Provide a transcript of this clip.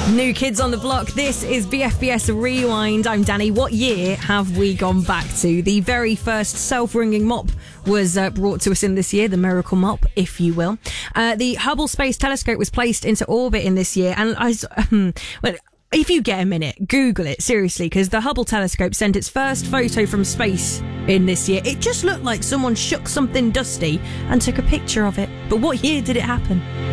New Kids on the Block. This is BFBS Rewind. I'm Danny. What year have we gone back to? The very first self-ringing mop was brought to us in this year, the miracle mop, if you will. The Hubble Space Telescope was placed into orbit in this year, and well, if you get a minute, Google it, seriously, because the Hubble telescope sent its first photo from space in this year. It just looked like someone shook something dusty and took a picture of it. But what year did it happen?